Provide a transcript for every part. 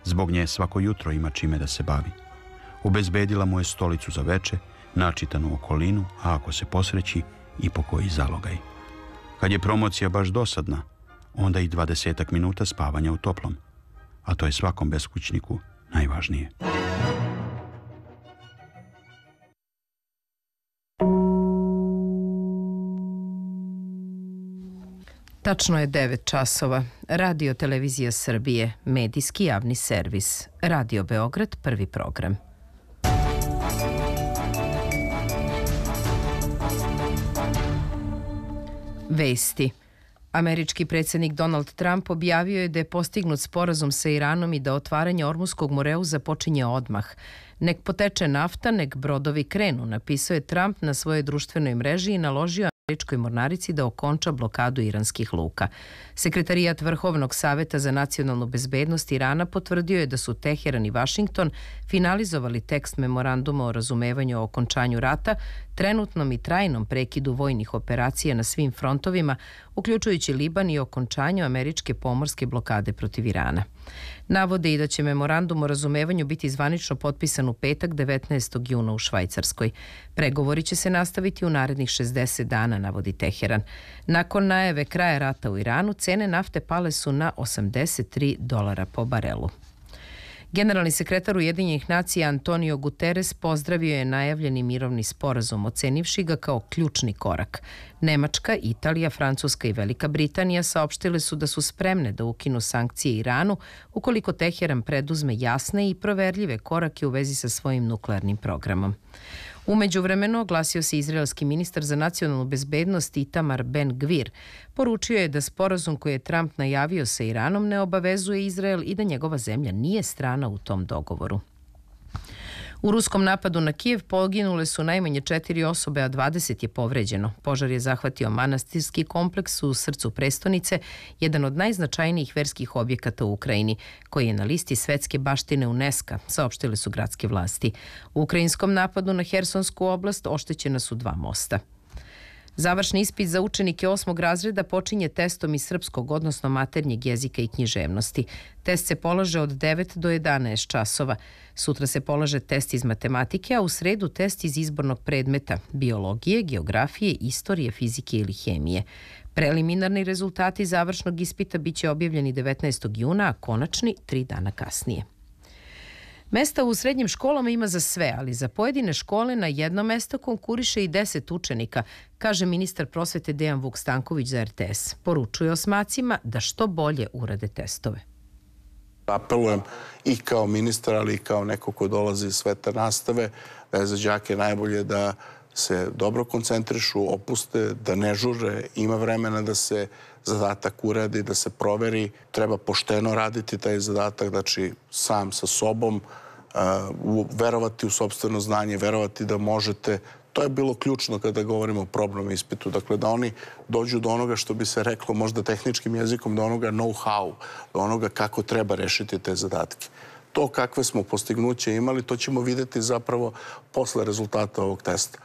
Zbog nje svako jutro ima čime da se bavi. Obezbedila mu je stolicu za veče, načitanu okolinu, a ako se posreći, i po koji zalogaj. Kad je promocija baš dosadna, onda i 20 minuta spavanja u toplom. A to je svakom beskućniku najvažnije. Tačno je 9 časova. Radio Televizija Srbije, medijski javni servis. Radio Beograd, prvi program. Vesti. Američki predsjednik Donald Trump objavio je da je postignut sporazum sa Iranom i da otvaranje Ormuskog moreuza počinje odmah. Nek poteče nafta, nek brodovi krenu, napisao je Trump na svojoj društvenoj mreži i naložio američkoj mornarici da okonča blokadu iranskih luka. Sekretarijat Vrhovnog saveta za nacionalnu bezbednost Irana potvrdio je da su Teheran i Vašington finalizovali tekst memoranduma o razumevanju o okončanju rata, trenutnom i trajnom prekidu vojnih operacija na svim frontovima, uključujući Liban i okončanju američke pomorske blokade protiv Irana. Navode i da će memorandum o razumevanju biti zvanično potpisan u petak 19. juna u Švajcarskoj. Pregovori će se nastaviti u narednih 60 dana, navodi Teheran. Nakon najave kraja rata u Iranu, cene nafte pale su na $83 po barelu. Generalni sekretar Ujedinjenih nacija Antonio Guterres pozdravio je najavljeni mirovni sporazum, ocenivši ga kao ključni korak. Nemačka, Italija, Francuska i Velika Britanija saopštile su da su spremne da ukinu sankcije Iranu ukoliko Teheran preduzme jasne i proverljive korake u vezi sa svojim nuklearnim programom. U međuvremenu oglasio se izraelski ministar za nacionalnu bezbednost Itamar Ben-Gvir. Poručio je da sporazum koji je Trump najavio sa Iranom ne obavezuje Izrael i da njegova zemlja nije strana u tom dogovoru. U ruskom napadu na Kijev poginule su najmanje 4 osobe, a 20 je povređeno. Požar je zahvatio manastirski kompleks u srcu prestonice, jedan od najznačajnijih verskih objekata u Ukrajini, koji je na listi svetske baštine UNESCO, saopštile su gradske vlasti. U ukrajinskom napadu na Hersonsku oblast oštećena su 2 mosta. Završni ispit za učenike 8. razreda počinje testom iz srpskog, odnosno maternjeg jezika i književnosti. Test se polaže od 9 do 11 časova. Sutra se polaže test iz matematike, a u sredu test iz izbornog predmeta biologije, geografije, istorije, fizike ili hemije. Preliminarni rezultati završnog ispita biće objavljeni 19. juna, a konačni 3 dana kasnije. Mesta u srednjim školama ima za sve, ali za pojedine škole na jedno mesto konkuriše i 10 učenika, kaže ministar prosvete Dejan Vuk Stanković za RTS. Poručuje osmacima da što bolje urade testove. Apelujem i kao ministar, ali i kao neko ko dolazi iz sveta nastave, da je za đake najbolje da se dobro koncentrišu, opuste, da ne žure, ima vremena da se zadatak uradi, da se proveri. Treba pošteno raditi taj zadatak, znači sam sa sobom, verovati u sopstveno znanje, verovati da možete. To je bilo ključno kada govorimo o probnom ispitu. Dakle, da oni dođu do onoga što bi se reklo možda tehničkim jezikom, do onoga know-how, do onoga kako treba rešiti te zadatke. To kakve smo postignuće imali, to ćemo videti zapravo posle rezultata ovog testa.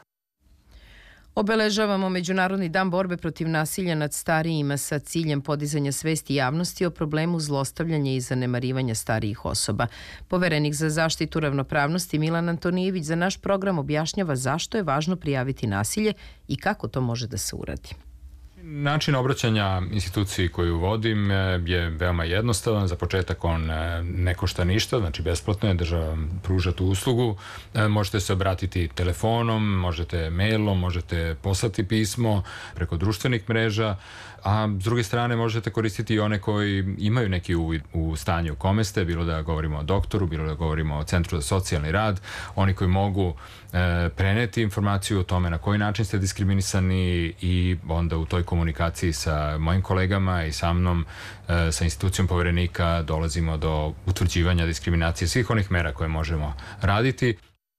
Obeležavamo Međunarodni dan borbe protiv nasilja nad starijima sa ciljem podizanja svesti javnosti o problemu zlostavljanja i zanemarivanja starijih osoba. Poverenik za zaštitu ravnopravnosti Milan Antonijević za naš program objašnjava zašto je važno prijaviti nasilje i kako to može da se uradi. Način obraćanja instituciji koju vodim je veoma jednostavan. Za početak on ne košta ništa, znači besplatno je, država pruža tu uslugu. Možete se obratiti telefonom, možete mailom, možete poslati pismo preko društvenih mreža, a s druge strane možete koristiti i one koji imaju neki uvid u stanje u kome ste, bilo da govorimo o doktoru, bilo da govorimo o Centru za socijalni rad, oni koji mogu preneti informaciju o tome na koji način ste diskriminisani i onda u toj komunikaciji sa mojim kolegama i sa mnom, sa institucijom poverenika dolazimo do utvrđivanja diskriminacije svih onih mera koje možemo raditi.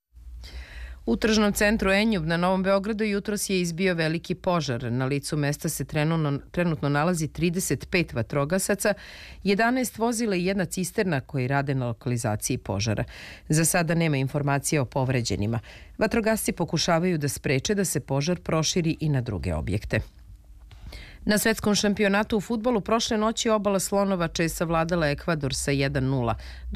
U tržnom centru Enjub na Novom Beogradu jutros je izbio veliki požar. Na licu mesta se trenutno nalazi 35 vatrogasaca, 11 vozila i jedna cisterna koji rade na lokalizaciji požara. Za sada nema informacije o povređenima. Vatrogasci pokušavaju da spreče da se požar proširi i na druge objekte. Na svetskom šampionatu u fudbalu prošle noći Obala Slonovače je savladala Ekvador sa 1:0.